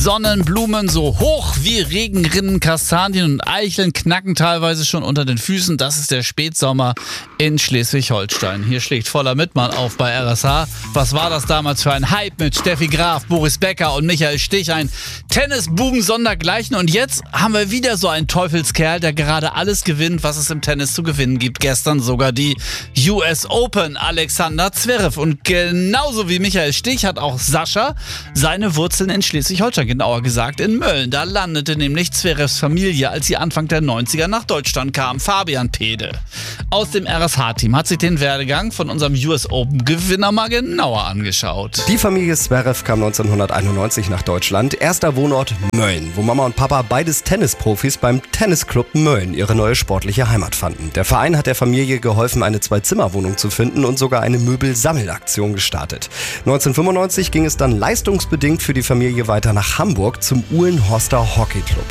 Sonnenblumen so hoch wie Regenrinnen, Kastanien und Eicheln knacken teilweise schon unter den Füßen. Das ist der Spätsommer in Schleswig-Holstein. Hier schlägt Voller Mittmann auf bei RSH. Was war das damals für ein Hype mit Steffi Graf, Boris Becker und Michael Stich? Ein Tennisbuben sondergleichen. Und jetzt haben wir wieder so einen Teufelskerl, der gerade alles gewinnt, was es im Tennis zu gewinnen gibt. Gestern sogar die US Open, Alexander Zverev. Und genauso wie Michael Stich hat auch Sascha seine Wurzeln in Schleswig-Holstein, genauer gesagt in Mölln. Da landete nämlich Zverevs Familie, als sie Anfang der 90er nach Deutschland kam. Fabian Pede aus dem RSH-Team hat sich den Werdegang von unserem US Open-Gewinner mal genauer angeschaut. Die Familie Zverev kam 1991 nach Deutschland. Erster Wohnort Mölln, wo Mama und Papa, beides Tennisprofis, beim Tennisclub Mölln ihre neue sportliche Heimat fanden. Der Verein hat der Familie geholfen, eine Zwei-Zimmer-Wohnung zu finden und sogar eine Möbelsammelaktion gestartet. 1995 ging es dann leistungsbedingt für die Familie weiter nach Hamburg zum Uhlenhorster Hockey Club.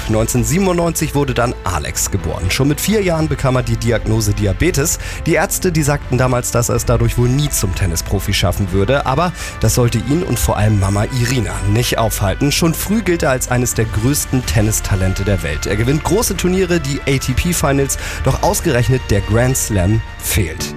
1997 wurde dann Alex geboren. Schon mit 4 Jahren bekam er die Diagnose Diabetes. Die Ärzte, die sagten damals, dass er es dadurch wohl nie zum Tennisprofi schaffen würde. Aber das sollte ihn und vor allem Mama Irina nicht aufhalten. Schon früh gilt er als eines der größten Tennistalente der Welt. Er gewinnt große Turniere, die ATP-Finals, doch ausgerechnet der Grand Slam fehlt.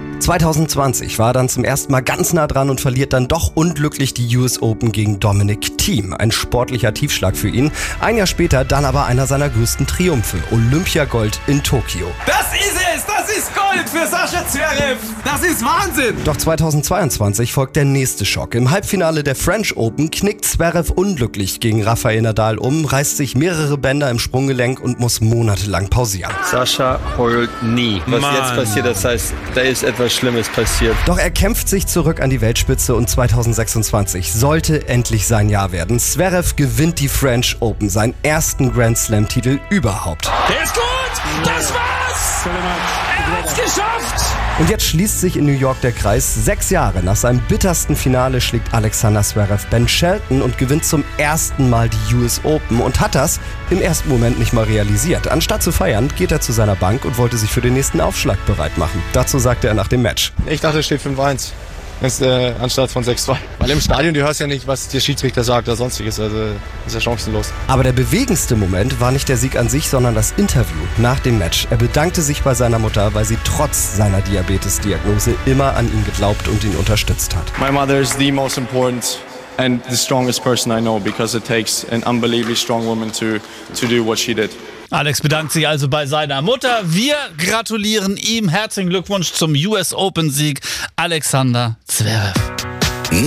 2020 war er dann zum ersten Mal ganz nah dran und verliert dann doch unglücklich die US Open gegen Dominic Thiem. Ein sportlicher Tiefschlag für ihn. Ein Jahr später dann aber einer seiner größten Triumphe. Olympiagold in Tokio. Das ist es! Das ist Gold für Sascha Zverev! Das ist Wahnsinn! Doch 2022 folgt der nächste Schock. Im Halbfinale der French Open knickt Zverev unglücklich gegen Rafael Nadal um, reißt sich mehrere Bänder im Sprunggelenk und muss monatelang pausieren. Sascha heult nie. Was jetzt passiert, das heißt, da ist etwas Schlimmes passiert. Doch er kämpft sich zurück an die Weltspitze und 2026 sollte endlich sein Jahr werden. Zverev gewinnt die French Open, seinen ersten Grand Slam-Titel überhaupt. Der ist gut! Das war's! Er hat's geschafft! Und jetzt schließt sich in New York der Kreis. 6 Jahre nach seinem bittersten Finale schlägt Alexander Zverev Ben Shelton und gewinnt zum ersten Mal die US Open und hat das im ersten Moment nicht mal realisiert. Anstatt zu feiern, geht er zu seiner Bank und wollte sich für den nächsten Aufschlag bereit machen. Dazu sagte er nach dem Match: Ich dachte, es steht 5-1. Anstatt von 6-2. Weil im Stadion, du hörst ja nicht, was der Schiedsrichter sagt oder sonstiges, also ist ja chancenlos. Aber der bewegendste Moment war nicht der Sieg an sich, sondern das Interview nach dem Match. Er bedankte sich bei seiner Mutter, weil sie trotz seiner Diabetes-Diagnose immer an ihn geglaubt und ihn unterstützt hat. My mother is the most important and the strongest person I know, because it takes an unbelievably strong woman to do what she did. Alex bedankt sich also bei seiner Mutter. Wir gratulieren ihm. Herzlichen Glückwunsch zum US Open Sieg, Alexander Zverev.